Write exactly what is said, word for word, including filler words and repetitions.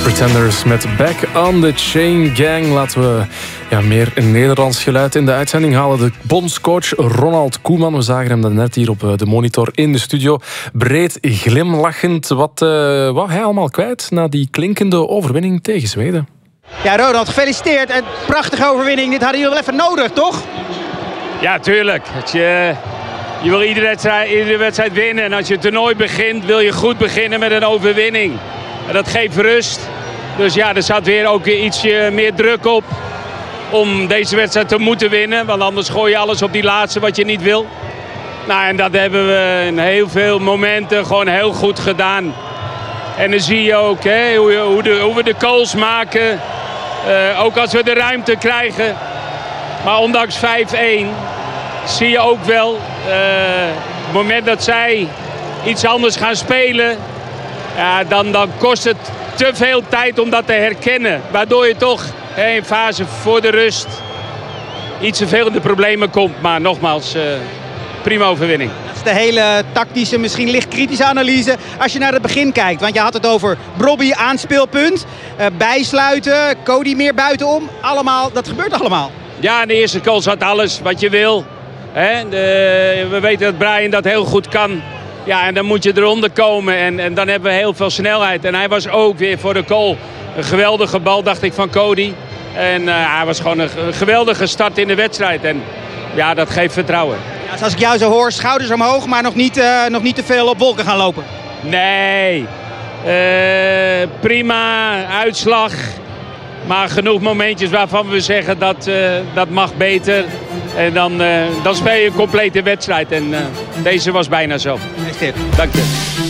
Pretenders met Back on the Chain Gang. Laten we ja, meer een Nederlands geluid in de uitzending halen. De bondscoach Ronald Koeman. We zagen hem net hier op de monitor in de studio. Breed glimlachend. Wat uh, wou hij allemaal kwijt na die klinkende overwinning tegen Zweden? Ja, Ronald, gefeliciteerd. Een prachtige overwinning. Dit hadden jullie wel even nodig, toch? Ja, tuurlijk. Je, je wil iedere wedstrijd, iedere wedstrijd winnen. En als je het toernooi begint, wil je goed beginnen met een overwinning. En dat geeft rust. Dus ja, er zat weer ook ietsje meer druk op om deze wedstrijd te moeten winnen. Want anders gooi je alles op die laatste wat je niet wil. Nou, en dat hebben we in heel veel momenten gewoon heel goed gedaan. En dan zie je ook hè, hoe, hoe, de, hoe we de goals maken. Uh, ook als we de ruimte krijgen. Maar ondanks vijf-één zie je ook wel uh, het moment dat zij iets anders gaan spelen. Ja, dan, dan kost het te veel tijd om dat te herkennen. Waardoor je toch hè, in fase voor de rust iets te veel in de problemen komt. Maar nogmaals, uh, prima overwinning. Dat is de hele tactische, misschien licht kritische analyse. Als je naar het begin kijkt, want je had het over Brobby aanspeelpunt. Uh, bijsluiten, Cody meer buitenom. Allemaal, dat gebeurt allemaal. Ja, in de eerste goal zat alles wat je wil. Hè? De, we weten dat Brian dat heel goed kan. Ja, en dan moet je eronder komen en, en dan hebben we heel veel snelheid. En hij was ook weer voor de goal een geweldige bal, dacht ik, van Cody. En uh, hij was gewoon een, een geweldige start in de wedstrijd. En ja, dat geeft vertrouwen. Ja, dus als ik jou zo hoor, schouders omhoog, maar nog niet, uh, nog niet te veel op wolken gaan lopen. Nee, uh, prima uitslag. Maar genoeg momentjes waarvan we zeggen dat uh, dat mag beter. En dan, uh, dan speel je een complete wedstrijd. En uh, deze was bijna zo. Gefeliciteerd. Dank je.